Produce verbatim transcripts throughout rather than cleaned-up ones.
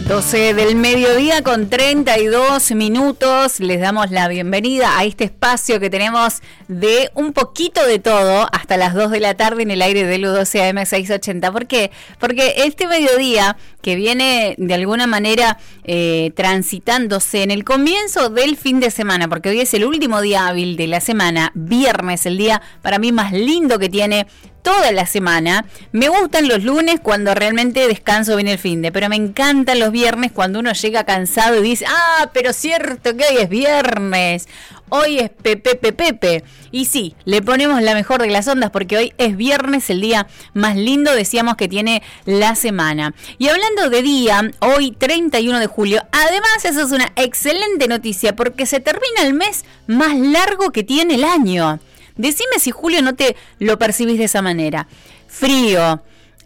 doce del mediodía con treinta y dos minutos. Les damos la bienvenida a este espacio que tenemos de un poquito de todo hasta las dos de la tarde en el aire de U doce A M seiscientos ochenta. ¿Por qué? Porque este mediodía que viene de alguna manera eh, transitándose en el comienzo del fin de semana, porque hoy es el último día hábil de la semana, viernes, el día para mí más lindo que tiene toda la semana. Me gustan los lunes cuando realmente descanso bien el finde, pero me encantan los viernes cuando uno llega cansado y dice, ah, pero cierto que hoy es viernes, hoy es Pepe Pepe Pepe. Y sí, le ponemos la mejor de las ondas porque hoy es viernes, el día más lindo, decíamos, que tiene la semana. Y hablando de día, hoy treinta y uno de julio, además eso es una excelente noticia porque se termina el mes más largo que tiene el año. Decime si, Julio, no te lo percibís de esa manera. Frío,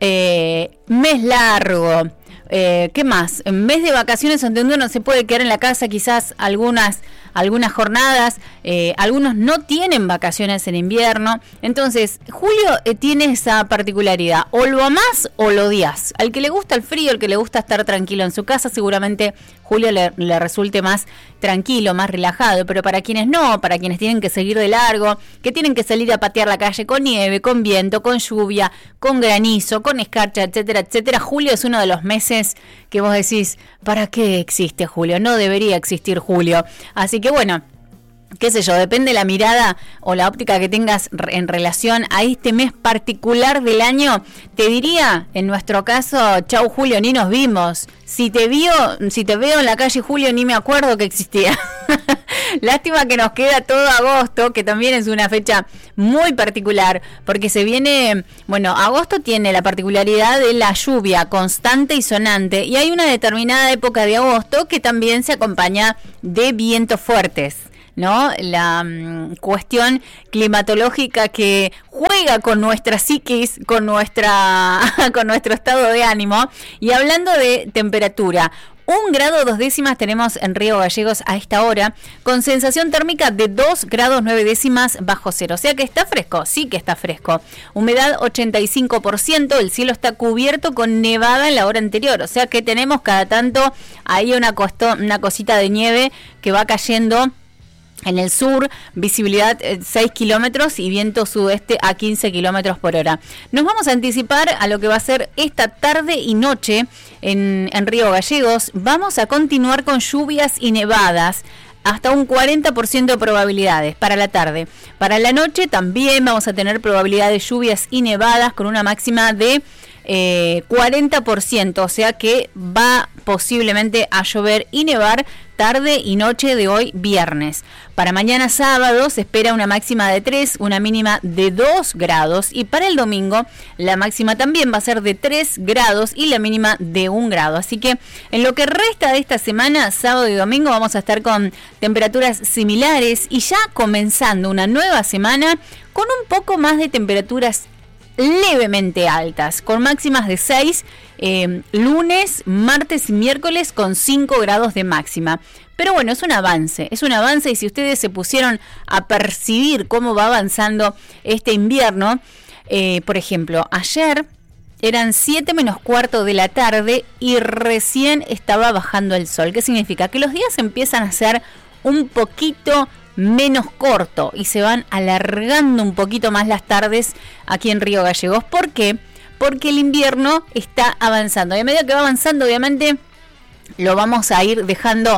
eh, mes largo, eh, ¿qué más? Mes de vacaciones donde uno no se puede quedar en la casa quizás algunas, algunas jornadas, eh, algunos no tienen vacaciones en invierno. Entonces, Julio eh, tiene esa particularidad, o lo amás o lo odias. Al que le gusta el frío, al que le gusta estar tranquilo en su casa, seguramente Julio le, le resulte más tranquilo, más relajado, pero para quienes no, para quienes tienen que seguir de largo, que tienen que salir a patear la calle con nieve, con viento, con lluvia, con granizo, con escarcha, etcétera, etcétera, Julio es uno de los meses que vos decís, ¿para qué existe Julio? No debería existir Julio. Así que bueno, qué sé yo, depende de la mirada o la óptica que tengas en relación a este mes particular del año. Te diría, en nuestro caso, chau Julio, ni nos vimos. Si te vio, si te veo en la calle Julio, ni me acuerdo que existía. Lástima que nos queda todo agosto, que también es una fecha muy particular, porque se viene, bueno, agosto tiene la particularidad de la lluvia constante y sonante, y hay una determinada época de agosto que también se acompaña de vientos fuertes, ¿no? La um, cuestión climatológica que juega con nuestra psiquis, con nuestra con nuestro estado de ánimo. Y hablando de temperatura, un grado dos décimas tenemos en Río Gallegos a esta hora, con sensación térmica de dos grados nueve décimas bajo cero. O sea que está fresco, sí que está fresco. Humedad ochenta y cinco por ciento, el cielo está cubierto con nevada en la hora anterior. O sea que tenemos cada tanto ahí una, costo, una cosita de nieve que va cayendo en el sur, visibilidad eh, seis kilómetros y viento sudeste a quince kilómetros por hora. Nos vamos a anticipar a lo que va a ser esta tarde y noche en, en Río Gallegos. Vamos a continuar con lluvias y nevadas, hasta un cuarenta por ciento de probabilidades para la tarde. Para la noche también vamos a tener probabilidad de lluvias y nevadas con una máxima de Eh, cuarenta por ciento, o sea que va posiblemente a llover y nevar tarde y noche de hoy viernes. Para mañana sábado se espera una máxima de tres, una mínima de dos grados, y para el domingo la máxima también va a ser de tres grados y la mínima de un grado. Así que en lo que resta de esta semana, sábado y domingo, vamos a estar con temperaturas similares y ya comenzando una nueva semana con un poco más de temperaturas levemente altas, con máximas de seis, eh, lunes, martes y miércoles con cinco grados de máxima. Pero bueno, es un avance, es un avance, y si ustedes se pusieron a percibir cómo va avanzando este invierno, eh, por ejemplo, ayer eran siete menos cuarto de la tarde y recién estaba bajando el sol. ¿Qué significa? Que los días empiezan a ser un poquito menos corto y se van alargando un poquito más las tardes aquí en Río Gallegos. ¿Por qué? Porque el invierno está avanzando, y a medida que va avanzando, obviamente lo vamos a ir dejando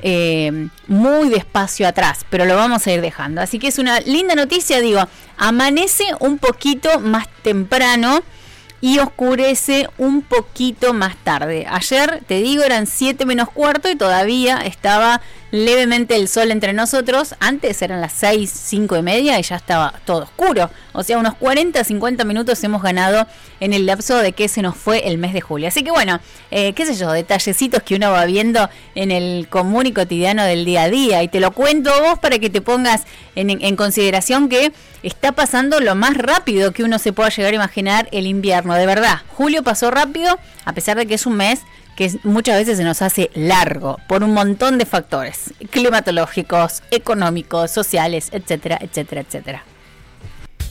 eh, muy despacio atrás, pero lo vamos a ir dejando. Así que es una linda noticia, digo, amanece un poquito más temprano y oscurece un poquito más tarde. Ayer, te digo, eran siete menos cuarto y todavía estaba levemente el sol entre nosotros. Antes eran las seis, cinco y media y ya estaba todo oscuro. O sea, unos cuarenta, cincuenta minutos hemos ganado en el lapso de que se nos fue el mes de julio. Así que bueno, eh, qué sé yo, detallecitos que uno va viendo en el común y cotidiano del día a día. Y te lo cuento a vos para que te pongas en, en consideración que está pasando lo más rápido que uno se pueda llegar a imaginar el invierno. De verdad, julio pasó rápido, a pesar de que es un mes que muchas veces se nos hace largo por un montón de factores climatológicos, económicos, sociales, etcétera, etcétera, etcétera.